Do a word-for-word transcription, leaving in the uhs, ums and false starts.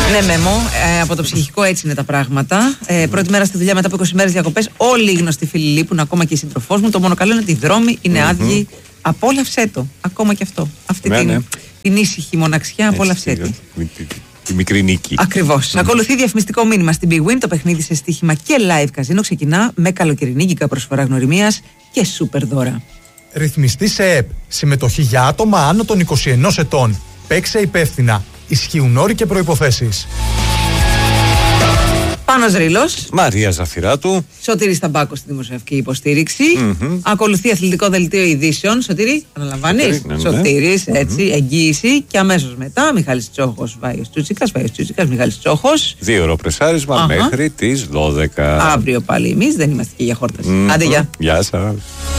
Ναι, Μέμο, ε, από το ψυχικό έτσι είναι τα πράγματα. Ε, πρώτη μέρα στη δουλειά μετά από είκοσι μέρες διακοπές. Όλοι οι γνωστοί φίλοι λείπουν, ακόμα και η σύντροφός μου. Το μόνο καλό είναι ότι οι δρόμοι είναι mm-hmm. άδειοι. Απόλαυσέ το, ακόμα και αυτό. Αυτή ναι, την, ναι. την ήσυχη μοναξιά, απόλαυσέ τη. Τη μικρή νίκη. Ακριβώς. Mm. Ακολουθεί διαφημιστικό μήνυμα στην Big Win. Το παιχνίδι σε στοίχημα και live καζίνο ξεκινά με καλοκαιρινή προσφορά γνωριμίας και σούπερ δώρα. Ρυθμιστή σε ΕΠ. Συμμετοχή για άτομα άνω των είκοσι ενός ετών. Παίξε υπεύθυνα. Ισχύουν όροι και προϋποθέσεις. Πάνος Ρήλος. Μαρία Ζαφυράτου. Σωτήρης Ταμπάκος στη δημοσιογραφική υποστήριξη. Mm-hmm. Ακολουθεί αθλητικό δελτίο ειδήσεων. Σωτήρη, αναλαμβάνεις. Ναι, ναι. Σωτήρης, Mm-hmm. έτσι, εγγύηση. Και αμέσως μετά Μιχάλης Τσόχος, Βάιος Τσούτσικας, Βάιος Τσούτσικας, Μιχάλης Τσόχος. Δύο ώρο πρεσάρισμα uh-huh. μέχρι τις δώδεκα. Αύριο πάλι εμείς δεν είμαστε και για χόρταση. Mm-hmm. Άντε, γεια. Γεια σας.